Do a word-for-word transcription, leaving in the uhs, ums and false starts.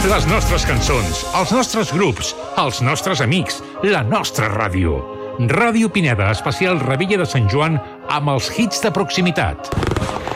Les nostres cançons, els nostres grups, els nostres amics, la nostra ràdio. Ràdio Pineda, especial Revetlla de Sant Joan amb els hits de proximitat.